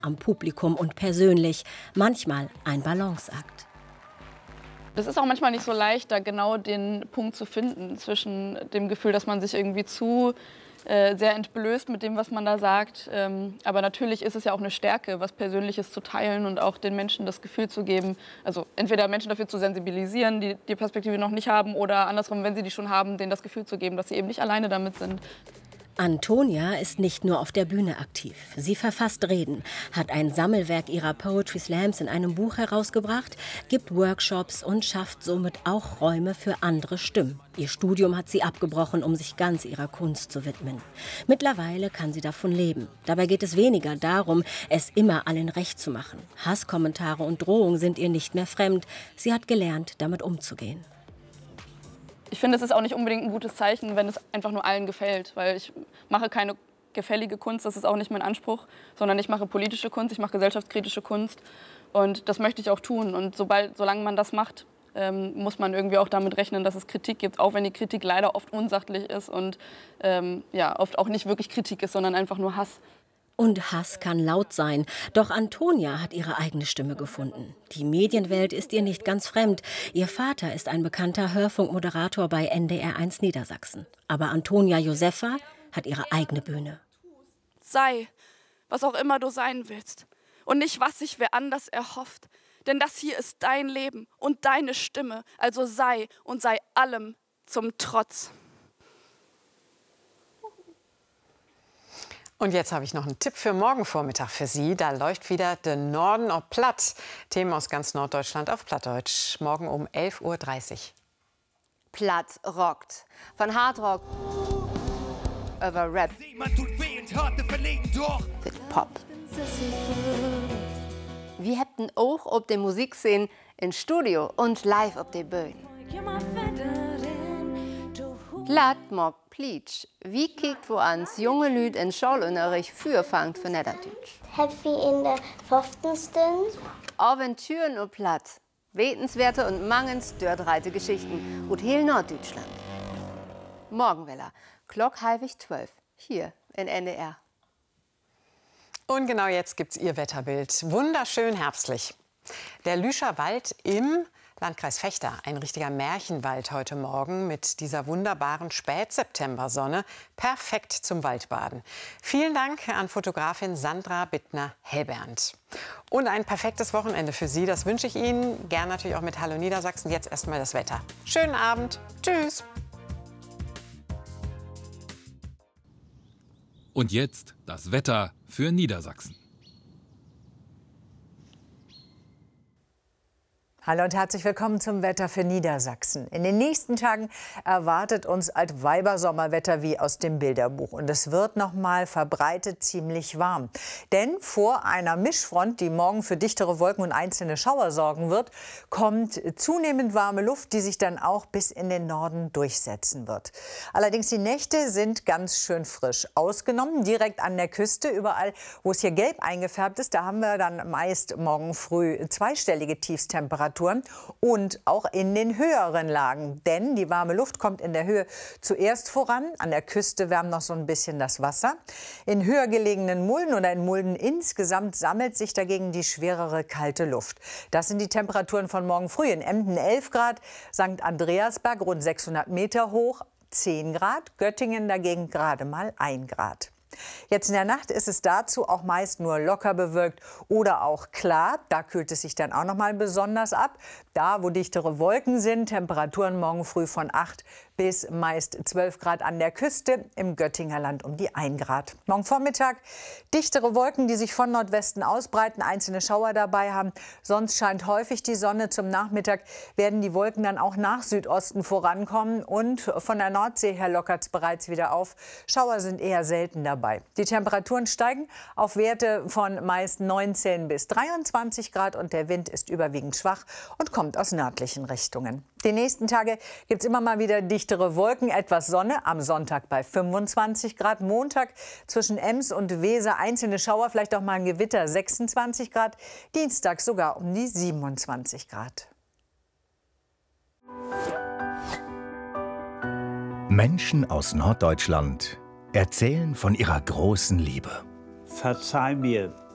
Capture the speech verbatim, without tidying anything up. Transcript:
am Publikum und persönlich, manchmal ein Balanceakt. Es ist auch manchmal nicht so leicht, da genau den Punkt zu finden zwischen dem Gefühl, dass man sich irgendwie zu äh, sehr entblößt mit dem, was man da sagt. Ähm, aber natürlich ist es ja auch eine Stärke, was Persönliches zu teilen und auch den Menschen das Gefühl zu geben, also entweder Menschen dafür zu sensibilisieren, die die Perspektive noch nicht haben, oder andersrum, wenn sie die schon haben, denen das Gefühl zu geben, dass sie eben nicht alleine damit sind. Antonia ist nicht nur auf der Bühne aktiv. Sie verfasst Reden, hat ein Sammelwerk ihrer Poetry Slams in einem Buch herausgebracht, gibt Workshops und schafft somit auch Räume für andere Stimmen. Ihr Studium hat sie abgebrochen, um sich ganz ihrer Kunst zu widmen. Mittlerweile kann sie davon leben. Dabei geht es weniger darum, es immer allen recht zu machen. Hasskommentare und Drohungen sind ihr nicht mehr fremd. Sie hat gelernt, damit umzugehen. Ich finde, es ist auch nicht unbedingt ein gutes Zeichen, wenn es einfach nur allen gefällt, weil ich mache keine gefällige Kunst, das ist auch nicht mein Anspruch, sondern ich mache politische Kunst, ich mache gesellschaftskritische Kunst und das möchte ich auch tun. Und sobald, solange man das macht, ähm, muss man irgendwie auch damit rechnen, dass es Kritik gibt, auch wenn die Kritik leider oft unsachlich ist und ähm, ja, oft auch nicht wirklich Kritik ist, sondern einfach nur Hass. Und Hass kann laut sein. Doch Antonia hat ihre eigene Stimme gefunden. Die Medienwelt ist ihr nicht ganz fremd. Ihr Vater ist ein bekannter Hörfunkmoderator bei N D R eins Niedersachsen. Aber Antonia Josefa hat ihre eigene Bühne. Sei, was auch immer du sein willst. Und nicht, was sich wer anders erhofft. Denn das hier ist dein Leben und deine Stimme. Also sei und sei allem zum Trotz. Und jetzt habe ich noch einen Tipp für morgen Vormittag für Sie. Da läuft wieder der Norden ob Platt. Themen aus ganz Norddeutschland auf Plattdeutsch. Morgen um elf Uhr dreißig. Platt rockt. Von Hardrock über Rap mit Pop. Wir hätten auch ob der Musikszene in Studio und live auf der Bühne. Platt mag Pleatsch. Wie kickt wo ans junge Lüd in Schulunterricht für fangt für Niederdeutsch? Happy in der fünften Stunde. Aventüren und Platt. Wetenswerte und mangens dörtreite Geschichten und heel Norddeutschland. Morgenweller, Glock halbig zwölf, hier in N D R. Und genau jetzt gibt's Ihr Wetterbild. Wunderschön herbstlich. Der Lüscher Wald im Landkreis Vechta, ein richtiger Märchenwald heute Morgen mit dieser wunderbaren Spätseptembersonne. Perfekt zum Waldbaden. Vielen Dank an Fotografin Sandra Bittner-Hellbernd. Und ein perfektes Wochenende für Sie, das wünsche ich Ihnen. Gern natürlich auch mit Hallo Niedersachsen. Jetzt erstmal das Wetter. Schönen Abend. Tschüss. Und jetzt das Wetter für Niedersachsen. Hallo und herzlich willkommen zum Wetter für Niedersachsen. In den nächsten Tagen erwartet uns Altweibersommerwetter wie aus dem Bilderbuch. Und es wird noch mal verbreitet ziemlich warm. Denn vor einer Mischfront, die morgen für dichtere Wolken und einzelne Schauer sorgen wird, kommt zunehmend warme Luft, die sich dann auch bis in den Norden durchsetzen wird. Allerdings die Nächte sind ganz schön frisch. Ausgenommen direkt an der Küste, überall, wo es hier gelb eingefärbt ist, da haben wir dann meist morgen früh zweistellige Tiefstemperaturen. Und auch in den höheren Lagen. Denn die warme Luft kommt in der Höhe zuerst voran. An der Küste wärmt noch so ein bisschen das Wasser. In höher gelegenen Mulden oder in Mulden insgesamt sammelt sich dagegen die schwerere kalte Luft. Das sind die Temperaturen von morgen früh. In Emden elf Grad, Sankt Andreasberg rund sechshundert Meter hoch, zehn Grad. Göttingen dagegen gerade mal ein Grad. Jetzt in der Nacht ist es dazu auch meist nur locker bewölkt oder auch klar. Da kühlt es sich dann auch noch mal besonders ab. Da, wo dichtere Wolken sind, Temperaturen morgen früh von acht bis meist zwölf Grad an der Küste, im Göttinger Land um die ein Grad. Morgen Vormittag dichtere Wolken, die sich von Nordwesten ausbreiten, einzelne Schauer dabei haben. Sonst scheint häufig die Sonne. Zum Nachmittag werden die Wolken dann auch nach Südosten vorankommen und von der Nordsee her lockert es bereits wieder auf. Schauer sind eher selten dabei. Die Temperaturen steigen auf Werte von meist neunzehn bis dreiundzwanzig Grad und der Wind ist überwiegend schwach und kommt aus nördlichen Richtungen. Die nächsten Tage gibt es immer mal wieder dichtere Wolken, etwas Sonne, am Sonntag bei fünfundzwanzig Grad, Montag zwischen Ems und Weser einzelne Schauer, vielleicht auch mal ein Gewitter, sechsundzwanzig Grad, Dienstag sogar um die siebenundzwanzig Grad. Menschen aus Norddeutschland erzählen von ihrer großen Liebe. Verzeih mir,